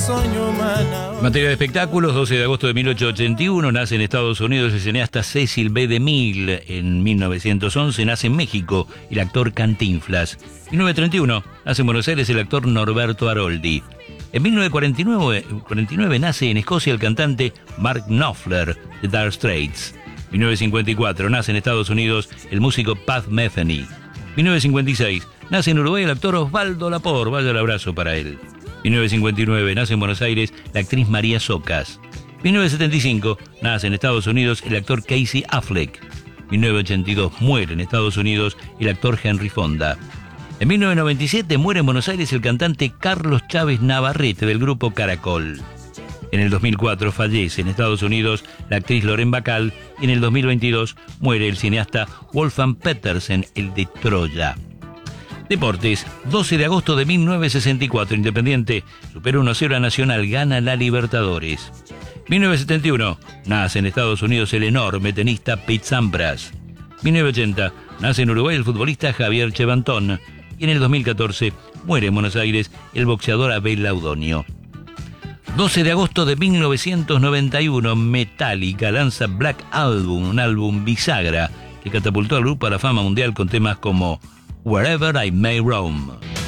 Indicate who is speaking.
Speaker 1: En materia de espectáculos, 12 de agosto de 1881 nace en Estados Unidos el cineasta Cecil B. DeMille. En 1911 nace en México el actor Cantinflas. En 1931 nace en Buenos Aires el actor Norberto Aroldi. En 1949 nace en Escocia el cantante Mark Knopfler de Dire Straits. En 1954 nace en Estados Unidos el músico Pat Metheny. En 1956 nace en Uruguay el actor Osvaldo Lapor. Vaya el abrazo para él. En 1959 nace en Buenos Aires la actriz María Socas. En 1975 nace en Estados Unidos el actor Casey Affleck. En 1982 muere en Estados Unidos el actor Henry Fonda. En 1997 muere en Buenos Aires el cantante Carlos Chávez Navarrete del grupo Caracol. En el 2004 fallece en Estados Unidos la actriz Loren Bacall y en el 2022 muere el cineasta Wolfgang Petersen, el de Troya. Deportes, 12 de agosto de 1964, Independiente supera 1-0 a Nacional, gana la Libertadores. 1971, nace en Estados Unidos el enorme tenista Pete Sampras. 1980, nace en Uruguay el futbolista Javier Chevantón. Y en el 2014, muere en Buenos Aires el boxeador Abel Laudonio. 12 de agosto de 1991, Metallica lanza Black Album, un álbum bisagra que catapultó al grupo a la fama mundial con temas como Wherever I May Roam.